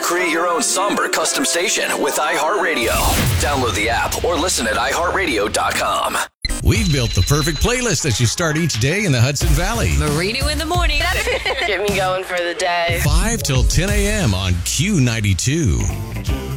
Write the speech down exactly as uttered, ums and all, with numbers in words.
Create your own somber custom station with iHeartRadio. Download the app or listen at i heart radio dot com. We've built the perfect playlist as you start each day in the Hudson Valley. Marino in the morning. Get me going for the day. five till ten a.m. on Q ninety-two.